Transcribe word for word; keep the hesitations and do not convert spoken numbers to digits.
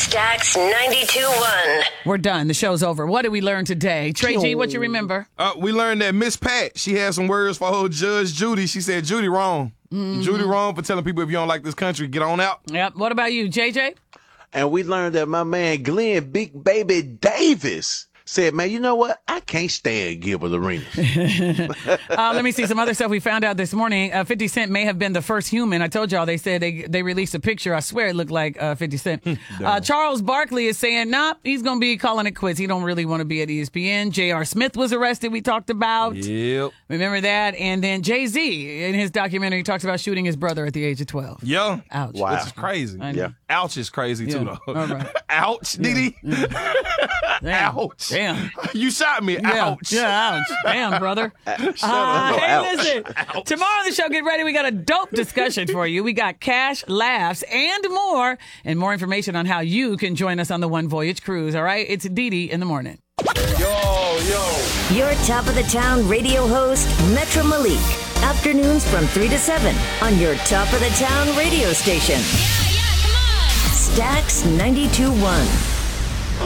Stax ninety-two one. We're done. The show's over. What did we learn today? Trey G, what you remember? Uh, we learned that Miss Pat, she had some words for her Judge Judy. She said, Judy wrong. Mm-hmm. Judy wrong for telling people if you don't like this country, get on out. Yep. What about you, J J? And we learned that my man Glenn Big Baby Davis said, man, you know what? I can't stand Gilbert Arenas. uh, let me see some other stuff we found out this morning. Uh, fifty Cent may have been the first human. I told y'all they said they they released a picture. I swear it looked like uh, fifty Cent. uh, Charles Barkley is saying, nah, he's going to be calling it quits. He don't really want to be at E S P N. J R. Smith was arrested. We talked about. Yep. Remember that? And then Jay-Z, in his documentary, talks about shooting his brother at the age of twelve. Yeah. Ouch. Wow. Which is crazy. Yeah. Ouch is crazy, Yeah. too, though. All right. Ouch, Didi. Yeah. Damn. Ouch. Damn. You shot me. Yeah. Ouch. Yeah, ouch. Damn, brother. Shut Uh, up. hey, Ouch. listen. Tomorrow on the show, get ready. We got a dope discussion for you. We got cash, laughs, and more. And more information on how you can join us on the One Voyage cruise. All right? It's Didi in the morning. Yo, yo. Your top of the town radio host, Metro Malik. Afternoons from three to seven on your top of the town radio station. Yeah, yeah, come on. Stax ninety-two one.